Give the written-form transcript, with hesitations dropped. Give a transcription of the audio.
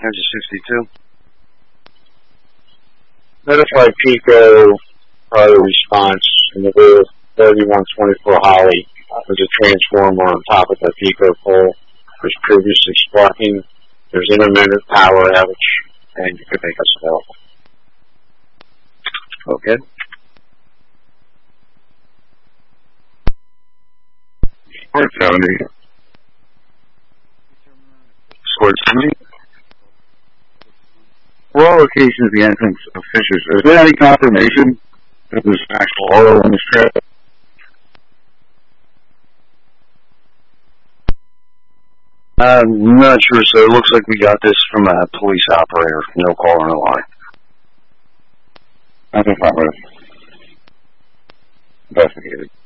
Engine 62. Notify Pico, prior response, in the rear 3124 Holly. There's a transformer on top of the Pico pole. There's previously sparking. There's intermittent power outage, and you can make us available. Okay. Square 70. Square 70. What location is the entrance of Fishers? Is there any confirmation that there's actual oil on this trip? I'm not sure, so it looks like we got this from a police operator. No caller, no lie. That's fine with it. Investigated.